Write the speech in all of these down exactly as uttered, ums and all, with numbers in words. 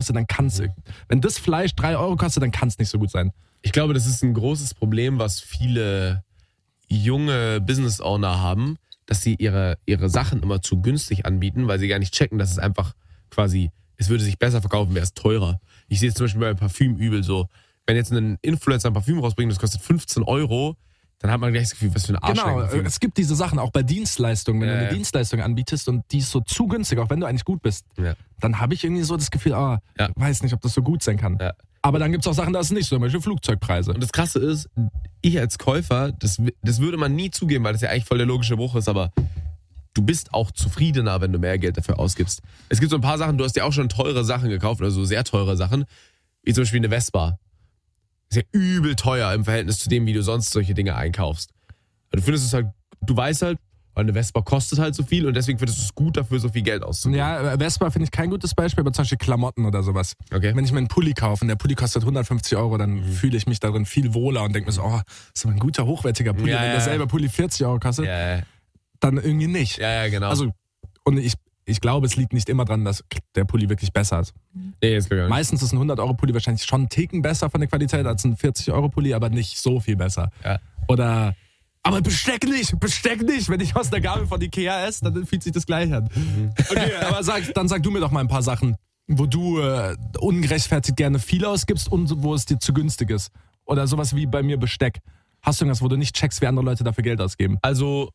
kostet, dann kann es, wenn das Fleisch drei Euro kostet, dann kann es nicht so gut sein. Ich glaube, das ist ein großes Problem, was viele junge Business-Owner haben, dass sie ihre, ihre Sachen immer zu günstig anbieten, weil sie gar nicht checken, dass es einfach quasi, es würde sich besser verkaufen, wäre es teurer. Ich sehe es zum Beispiel bei Parfüm übel so, wenn jetzt ein Influencer ein Parfüm rausbringt, das kostet fünfzehn Euro, dann hat man gleich das Gefühl, was für ein Arsch. Genau, es gibt diese Sachen auch bei Dienstleistungen, wenn ja, du eine ja. Dienstleistung anbietest und die ist so zu günstig, auch wenn du eigentlich gut bist, ja. dann habe ich irgendwie so das Gefühl, ah, ja. weiß nicht, ob das so gut sein kann. Ja. Aber dann gibt es auch Sachen, da ist es nicht so, zum Beispiel Flugzeugpreise. Und das Krasse ist, ich als Käufer, das, das würde man nie zugeben, weil das ja eigentlich voll der logische Bruch ist, aber du bist auch zufriedener, wenn du mehr Geld dafür ausgibst. Es gibt so ein paar Sachen, du hast ja auch schon teure Sachen gekauft, also sehr teure Sachen, wie zum Beispiel eine Vespa. Ist ja übel teuer im Verhältnis zu dem, wie du sonst solche Dinge einkaufst. Du findest es halt, du weißt halt, weil eine Vespa kostet halt so viel und deswegen findest du es gut, dafür so viel Geld auszugeben. Ja, Vespa finde ich kein gutes Beispiel, aber zum Beispiel Klamotten oder sowas. Okay. Wenn ich mir einen Pulli kaufe und der Pulli kostet hundertfünfzig Euro, dann mhm. fühle ich mich darin viel wohler und denke mir so, oh, das ist aber ein guter, hochwertiger Pulli. Ja, Wenn ja. derselbe Pulli vierzig Euro kostet, ja, ja. dann irgendwie nicht. Ja, ja, genau. Also, und ich, ich glaube, es liegt nicht immer dran, dass der Pulli wirklich besser ist. Nee, ist gar nicht. Meistens ist ein hundert Euro Pulli wahrscheinlich schon einen Ticken besser von der Qualität als ein vierzig Euro Pulli, aber nicht so viel besser. Ja. Oder... Aber Besteck nicht, Besteck nicht. Wenn ich aus der Gabel von Ikea esse, dann fühlt sich das gleich an. Mhm. Okay, aber sag, dann sag du mir doch mal ein paar Sachen, wo du äh, ungerechtfertigt gerne viel ausgibst und wo es dir zu günstig ist. Oder sowas wie bei mir Besteck. Hast du irgendwas, wo du nicht checkst, wie andere Leute dafür Geld ausgeben? Also,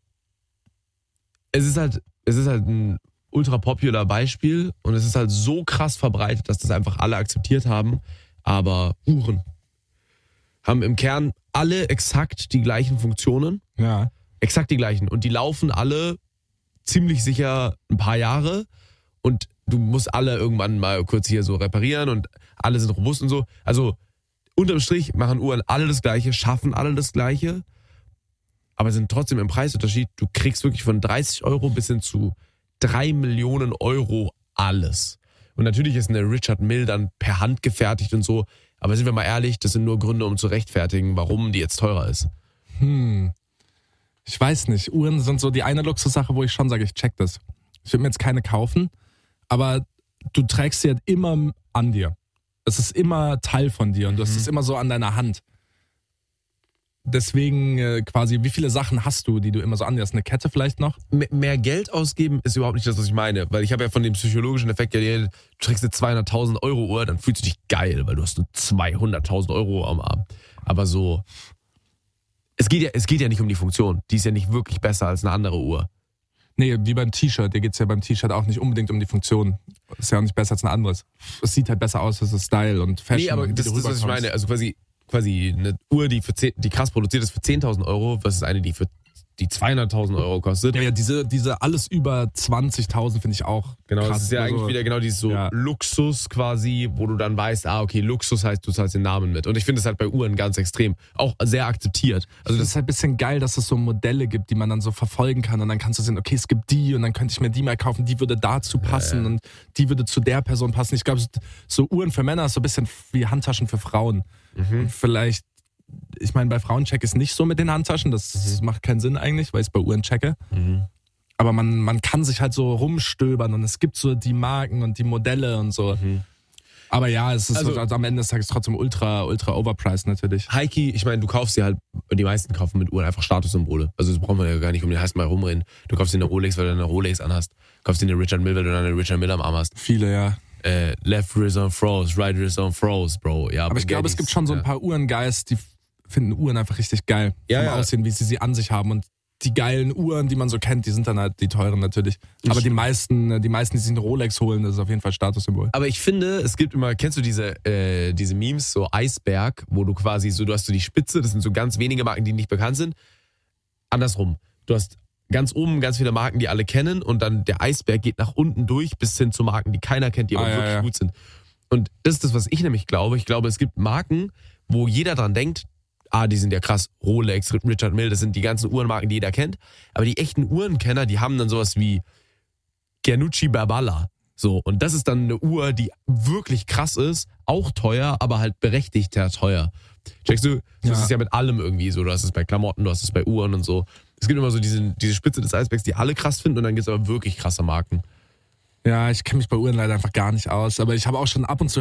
es ist halt, es ist halt ein ultra popular Beispiel und es ist halt so krass verbreitet, dass das einfach alle akzeptiert haben. Aber Uhren haben im Kern alle exakt die gleichen Funktionen. Ja. Exakt die gleichen. Und die laufen alle ziemlich sicher ein paar Jahre. Und du musst alle irgendwann mal kurz hier so reparieren und alle sind robust und so. Also unterm Strich machen Uhren alle das Gleiche, schaffen alle das Gleiche, aber sind trotzdem im Preisunterschied. Du kriegst wirklich von dreißig Euro bis hin zu drei Millionen Euro alles. Und natürlich ist eine Richard Mille dann per Hand gefertigt und so. Aber sind wir mal ehrlich, das sind nur Gründe, um zu rechtfertigen, warum die jetzt teurer ist. Hm. Ich weiß nicht. Uhren sind so die eine Luxussache, wo ich schon sage, ich check das. Ich würde mir jetzt keine kaufen, aber du trägst sie halt immer an dir. Es ist immer Teil von dir und du hast es immer so an deiner Hand. Deswegen äh, quasi, wie viele Sachen hast du, die du immer so an dir hast? Eine Kette vielleicht noch? M- mehr Geld ausgeben ist überhaupt nicht das, was ich meine. Weil ich habe ja von dem psychologischen Effekt geredet, du trägst eine zweihunderttausend Euro Uhr, dann fühlst du dich geil, weil du hast nur zweihunderttausend Euro am Arm. Aber so, es geht ja, es geht ja nicht um die Funktion. Die ist ja nicht wirklich besser als eine andere Uhr. Nee, wie beim T-Shirt. Dir geht es ja beim T-Shirt auch nicht unbedingt um die Funktion. Ist ja auch nicht besser als ein anderes. Es sieht halt besser aus, es ist Style und Fashion. Nee, aber und das ist das, was ich meine. Also quasi, quasi eine Uhr, die, für zehn, die krass produziert ist für zehntausend Euro, versus eine, die für die zweihunderttausend Euro kostet. Ja, ja, diese, diese alles über zwanzigtausend finde ich auch Genau, krass. das ist ja Also, eigentlich wieder genau dieses so ja. Luxus quasi, wo du dann weißt, ah, okay, Luxus heißt, du zahlst den Namen mit. Und ich finde es halt bei Uhren ganz extrem. Auch sehr akzeptiert. Also das das ist halt ein bisschen geil, dass es so Modelle gibt, die man dann so verfolgen kann und dann kannst du sehen, okay, es gibt die und dann könnte ich mir die mal kaufen, die würde dazu passen Ja, ja. und die würde zu der Person passen. Ich glaube, so Uhren für Männer ist so ein bisschen wie Handtaschen für Frauen. Mhm. Und vielleicht, ich meine, bei Frauen check ich es nicht so mit den Handtaschen, das Mhm. macht keinen Sinn eigentlich, weil ich es bei Uhren checke. Mhm. Aber man, man kann sich halt so rumstöbern und es gibt so die Marken und die Modelle und so. Mhm. Aber ja, es ist Also- also, also am Ende des Tages trotzdem ultra, ultra overpriced natürlich. Heiki, ich meine, du kaufst dir halt, die meisten kaufen mit Uhren einfach Statussymbole. Also das braucht man ja gar nicht um den heißen Mal rumreden. Du kaufst dir eine Rolex, weil du eine Rolex anhast. Du kaufst dir eine Richard Mille, weil du eine Richard Mille am Arm hast. Viele, ja. Äh, left wrist on froze, right wrist on froze, Bro. Ja, Aber ich glaube, es gibt schon so ein paar Uhrengeist, die finden Uhren einfach richtig geil. Ja, vom ja. Aussehen, wie sie sie an sich haben. Und die geilen Uhren, die man so kennt, die sind dann halt die teuren natürlich. Aber die meisten, die meisten, die sich eine Rolex holen, das ist auf jeden Fall Statussymbol. Aber ich finde, es gibt immer, kennst du diese, äh, diese Memes, so Eisberg, wo du quasi so, du hast so die Spitze, das sind so ganz wenige Marken, die nicht bekannt sind. Andersrum, du hast ganz oben ganz viele Marken, die alle kennen und dann der Eisberg geht nach unten durch bis hin zu Marken, die keiner kennt, die aber Ah, ja, wirklich ja. gut sind. Und das ist das, was ich nämlich glaube. Ich glaube, es gibt Marken, wo jeder dran denkt, ah, die sind ja krass, Rolex, Richard Mille, das sind die ganzen Uhrenmarken, die jeder kennt. Aber die echten Uhrenkenner, die haben dann sowas wie Giannucci Barballa. So, und das ist dann eine Uhr, die wirklich krass ist, auch teuer, aber halt berechtigter teuer. Checkst du? Das Ja. ist ja mit allem irgendwie so. Du hast es bei Klamotten, du hast es bei Uhren und so. Es gibt immer so diese, diese Spitze des Eisbergs, die alle krass finden und dann gibt es aber wirklich krasse Marken. Ja, ich kenne mich bei Uhren leider einfach gar nicht aus. Aber ich habe auch schon ab und zu